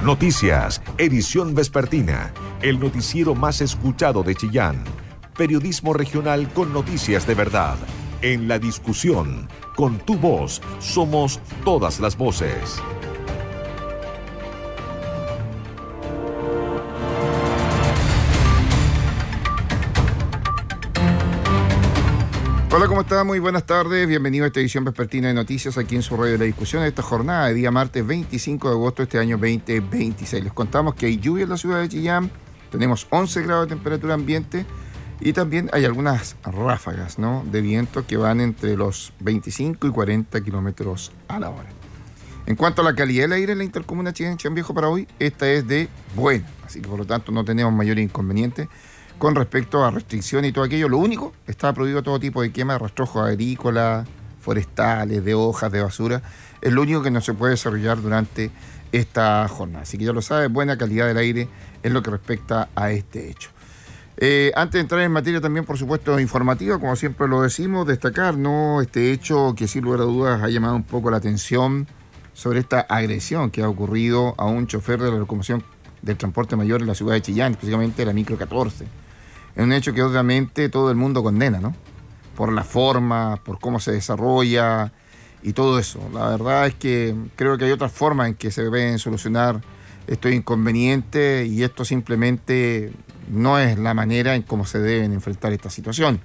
Noticias, edición vespertina, el noticiero más escuchado de Chillán. Periodismo regional con noticias de verdad. En la discusión, con tu voz, somos todas las voces. Hola, ¿cómo está? Muy buenas tardes. Bienvenido a esta edición vespertina de noticias aquí en su radio de la discusión. Esta jornada de día martes 25 de agosto de este año 2026. Les contamos que hay lluvia en la ciudad de Chillán. Tenemos 11 grados de temperatura ambiente y también hay algunas ráfagas, ¿no?, de viento que van entre los 25 y 40 kilómetros a la hora. En cuanto a la calidad del aire en la intercomuna Chillán Viejo para hoy, esta es de buena. Así que por lo tanto no tenemos mayor inconveniente con respecto a restricciones y todo aquello. Lo único, está prohibido todo tipo de quema de rastrojos agrícolas, forestales, de hojas, de basura. Es lo único que no se puede desarrollar durante esta jornada. Así que ya lo sabe, buena calidad del aire en lo que respecta a este hecho. Antes de entrar en materia también, por supuesto, informativa, como siempre lo decimos, destacar, ¿no?, este hecho que sin lugar a dudas ha llamado un poco la atención sobre esta agresión que ha ocurrido a un chofer de la locomoción del transporte mayor en la ciudad de Chillán, específicamente la micro 14. Es un hecho que obviamente todo el mundo condena, ¿no?, por la forma, por cómo se desarrolla y todo eso. La verdad es que creo que hay otras formas en que se deben solucionar estos inconvenientes y esto simplemente no es la manera en cómo se deben enfrentar estas situaciones.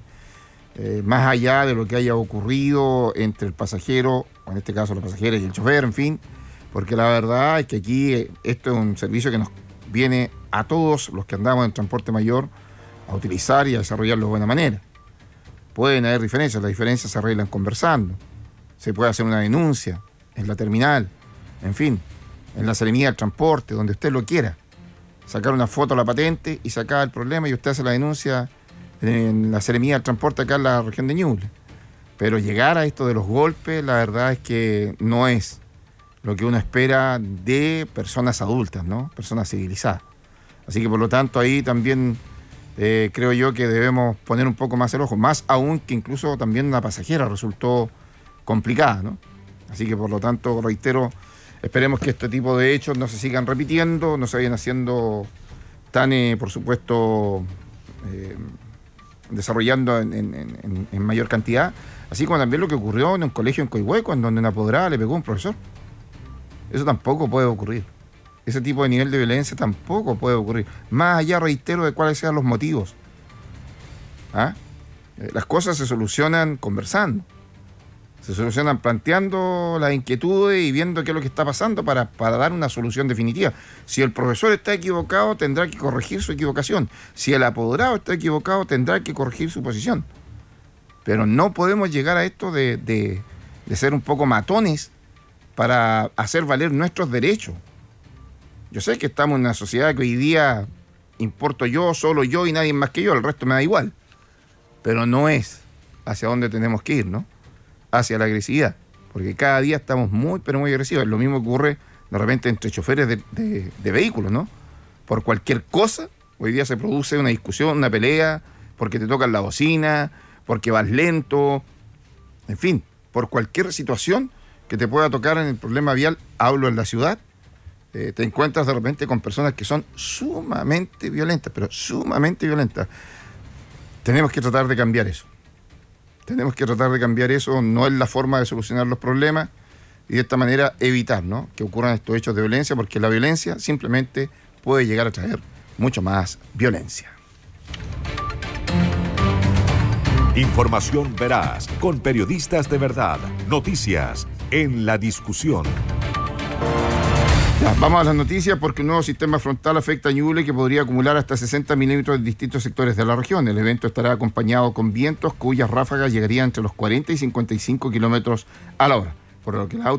Más allá de lo que haya ocurrido entre el pasajero, o en este caso los pasajeros y el chofer, en fin, porque la verdad es que aquí esto es un servicio que nos viene a todos los que andamos en transporte mayor a utilizar y a desarrollarlo de buena manera. Pueden haber diferencias, las diferencias se arreglan conversando. Se puede hacer una denuncia en la terminal, en fin, en la Seremía del Transporte, donde usted lo quiera. Sacar una foto a la patente y sacar el problema y usted hace la denuncia en la Seremía del Transporte acá en la región de Ñuble. Pero llegar a esto de los golpes, la verdad es que no es lo que uno espera de personas adultas, ¿no?, personas civilizadas. Así que por lo tanto ahí también creo yo que debemos poner un poco más el ojo, más aún que incluso también una pasajera resultó complicada, ¿no? Así que por lo tanto, reitero, esperemos que este tipo de hechos no se sigan repitiendo, no se vayan haciendo tan, por supuesto, desarrollando en mayor cantidad, así como también lo que ocurrió en un colegio en Coihueco, en donde una apoderada le pegó a un profesor. Eso tampoco puede ocurrir. Ese tipo de nivel de violencia tampoco puede ocurrir. Más allá, reitero, de cuáles sean los motivos. Las cosas se solucionan conversando. Se solucionan planteando las inquietudes y viendo qué es lo que está pasando para dar una solución definitiva. Si el profesor está equivocado, tendrá que corregir su equivocación. Si el apoderado está equivocado, tendrá que corregir su posición. Pero no podemos llegar a esto de ser un poco matones para hacer valer nuestros derechos. Yo sé que estamos en una sociedad que hoy día importo yo, solo yo y nadie más que yo, el resto me da igual. Pero no es hacia dónde tenemos que ir, ¿no?, hacia la agresividad. Porque cada día estamos muy, pero muy agresivos. Lo mismo ocurre de repente entre choferes de vehículos, ¿no? Por cualquier cosa, hoy día se produce una discusión, una pelea, porque te tocan la bocina, porque vas lento, en fin, por cualquier situación que te pueda tocar en el problema vial, hablo en la ciudad, te encuentras de repente con personas que son sumamente violentas, pero sumamente violentas. Tenemos que tratar de cambiar eso. Tenemos que tratar de cambiar eso, no es la forma de solucionar los problemas y de esta manera evitar, ¿no?, que ocurran estos hechos de violencia, porque la violencia simplemente puede llegar a traer mucho más violencia. Información veraz, con periodistas de verdad. Noticias en la discusión. Ya, vamos a las noticias porque un nuevo sistema frontal afecta a Ñuble que podría acumular hasta 60 milímetros en distintos sectores de la región. El evento estará acompañado con vientos cuyas ráfagas llegarían entre los 40 y 55 kilómetros a la hora, por lo que la